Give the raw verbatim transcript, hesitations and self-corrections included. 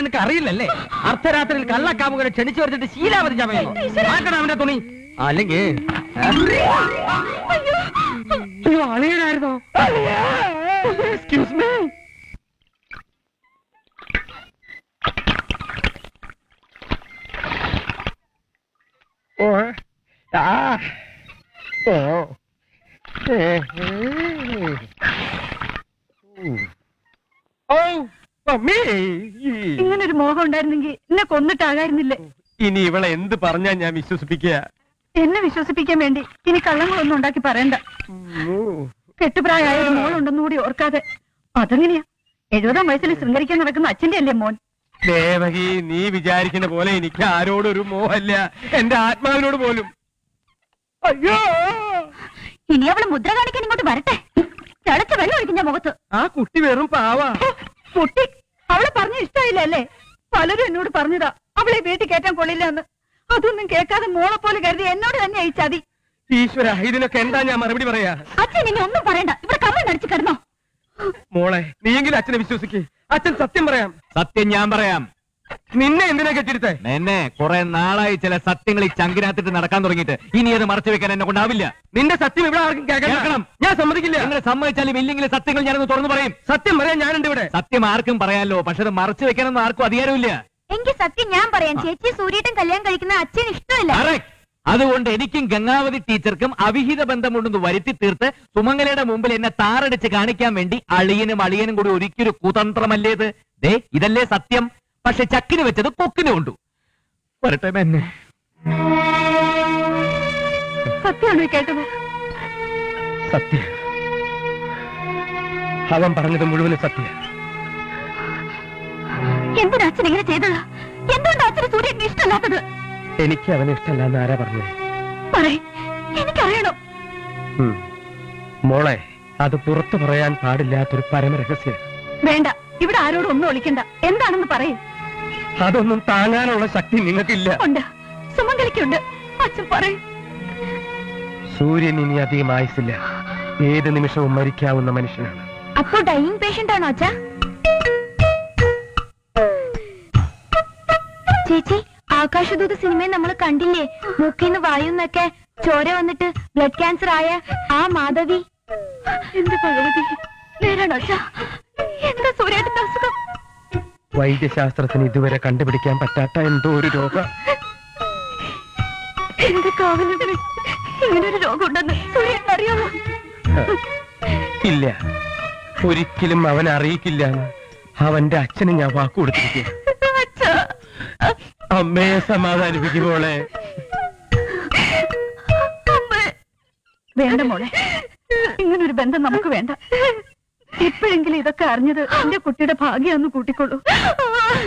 നിനക്ക് അറിയില്ലല്ലേ? അർദ്ധരാത്രിയിൽ കള്ളക്കാമുകളെ ക്ഷണിച്ചു വരുത്തിട്ട് ശീലാവതി ചമയുന്നു. ആക്കണം അവന്റെ തുണി. അല്ലെങ്കിൽ അയ്യോ അളിയനായിരുന്നോ? Excuse me. ഓ ആ ഓ ഇങ്ങനൊരു മോഹം ഉണ്ടായിരുന്നെങ്കിൽ എന്നെ കൊന്നിട്ടാകായിരുന്നില്ലേ? ഇനി ഇവളെ എന്ത് പറഞ്ഞാ ഞാൻ വിശ്വസിപ്പിക്കുക? എന്നെ വിശ്വസിപ്പിക്കാൻ വേണ്ടി ഇനി കള്ളങ്ങളൊന്നും ഉണ്ടാക്കി പറയണ്ട. കെട്ടുപ്രായ ഒരു മോളുണ്ടെന്ന് കൂടി ഓർക്കാതെ. അതെങ്ങനെയാ? എഴുപതാം വയസ്സിൽ ശൃംഗരിക്കാൻ നടക്കുന്ന അച്ഛന്റെ അല്ലേ മോൻ? ദേവകി, നീ വിചാരിക്കുന്ന പോലെ എനിക്ക് ആരോടൊരു മോഹല്ല, എന്റെ ആത്മാവിനോട് പോലും. അയ്യോ, ഇനി അവള് മുദ്ര കാണിക്കാൻ ഇങ്ങോട്ട് വരട്ടെ. തിളച്ച വെള്ളം ഒഴിക്കുന്ന മുഖത്ത്. ആ കുട്ടി വെറും പാവാ. കുട്ടി അവളെ പറഞ്ഞ ഇഷ്ടമില്ല അല്ലേ? പലരും എന്നോട് പറഞ്ഞതാ അവളെ വീട്ടിൽ കയറ്റാൻ കൊള്ളില്ല എന്ന്. അതൊന്നും കേൾക്കാതെ മോളെ പോലെ കരുതി എന്നോട് തന്നെ അയച്ചാതി. ഈശ്വര, ഇതിനൊക്കെ എന്താ ഞാൻ മറുപടി പറയാ? അച്ഛൻ ഇനി ഒന്നും പറയണ്ട. ഇവിടെ കമ്മ അടിച്ചു കിടന്നോ? മോളെ, നീയെങ്കിലും അച്ഛനെ വിശ്വസിക്ക്. അച്ഛൻ സത്യം പറയാം. സത്യം ഞാൻ പറയാം. നിന്നെ എന്തിനാ കെട്ടിരുത്തേ? എന്നെ കുറെ നാളായി ചില സത്യങ്ങൾ ഈ ചങ്കിനകത്തിട്ട് നടക്കാൻ തുടങ്ങിയിട്ട് ഇനി അത് മറച്ചു വെക്കാൻ എന്നെ കൊണ്ടാവില്ല. നിന്റെ സത്യം ഇവിടെ ആർക്കും കേൾക്കണം. ഞാൻ സമ്മതിക്കില്ല. നിങ്ങൾ സമ്മതിച്ചാലും ഇല്ലെങ്കിലും സത്യങ്ങൾ ഞാനൊന്ന് തുറന്നു പറയും. സത്യം പറയാൻ ഞാനുണ്ട് ഇവിടെ. സത്യം ആർക്കും പറയാലോ, പക്ഷെ അത് മറച്ചു വെക്കാനൊന്നും ആർക്കും അധികാരമില്ല. എങ്കിൽ സത്യം ഞാൻ പറയാം. ചേച്ചി സൂര്യേട്ടൻ കല്യാണം കഴിക്കുന്ന അച്ഛൻ ഇഷ്ടമില്ല. അതുകൊണ്ട് എനിക്കും ഗംഗാവതി ടീച്ചർക്കും അവിഹിത ബന്ധമുണ്ടെന്ന് വരുത്തി തീർത്ത് സുമംഗലയുടെ മുമ്പിൽ എന്നെ താറടിച്ച് കാണിക്കാൻ വേണ്ടി അളിയനും അളിയനും കൂടി ഒരിക്കലും കുതന്ത്രമല്ലേത്? ദേ, ഇതല്ലേ സത്യം. പക്ഷെ ചക്കിന് വെച്ചത് കൊക്കിന് കൊണ്ടു. വരട്ടെ എന്നെ. സത്യമാണ് കേട്ടത്. സത്യം. അവൻ പറഞ്ഞത് മുഴുവനും സത്യം. എന്തിനാ അച്ഛൻ ഇങ്ങനെ ചെയ്തത്? എന്തുകൊണ്ട് അച്ഛന് സൂര്യന് ഇഷ്ടമല്ലാത്തത്? എനിക്ക് അവനെ ഇഷ്ടമല്ലാന്ന് ആരാ പറഞ്ഞത്? പറയ്, എനിക്കറിയണം. മോളെ, അത് പുറത്തു പറയാൻ പാടില്ലാത്തൊരു പരമരഹസ്യം. വേണ്ട, ഇവിടെ ആരോടും ഒന്നും ഒളിക്കണ്ട. എന്താണെന്ന് പറയൂ. അതൊന്നും താങ്ങാനുള്ള ശക്തി നിങ്ങൾക്കില്ല. ഉണ്ട്, സുമംഗലിക്കുണ്ട്. അച്ഛൻ പറയും. സൂര്യൻ ഇനി അധികം ആയുസില്ല. ഏത് നിമിഷവും മരിക്കാവുന്ന മനുഷ്യനാണ്. അപ്പോ ഡൈയിങ് പേഷ്യന്റ് ആണോ അച്ഛാ? ചേച്ചി, ആകാശദൂത് സിനിമയിൽ നമ്മൾ കണ്ടില്ലേ? മൂക്കിന്ന് വായുന്നൊക്കെ ചോര വന്നിട്ട് ബ്ലഡ് ക്യാൻസർ ആയ ആ മാധവി. എന്ത് ഭഗവതി, നേരാണോ അച്ഛാ? എന്താ സൂര്യേട്ടന്റെ അസുഖം? വൈദ്യശാസ്ത്രത്തിന് ഇതുവരെ കണ്ടുപിടിക്കാൻ പറ്റാത്ത എന്തോ ഒരു രോഗം. എന്റെ കാവലമ്മേ, ഇങ്ങനൊരു രോഗം ഉണ്ടെന്ന് സൂര്യേട്ടൻ അറിയാമോ? ഇല്ല, ഒരിക്കലും അവൻ അറിയിക്കില്ല. അവന്റെ അച്ഛന് ഞാൻ വാക്കു കൊടുത്തിരിക്കുക. അമ്മയെ സമാധാനിപ്പിക്കുമ്പോളെ. വേണ്ട മോളെ, ഇങ്ങനൊരു ബന്ധം നമുക്ക് വേണ്ട. ഇപ്പോഴെങ്കിലും ഇതൊക്കെ അറിഞ്ഞത് എന്റെ കുട്ടിയുടെ ഭാഗ്യം ഒന്ന് കൂട്ടിക്കൊള്ളൂ.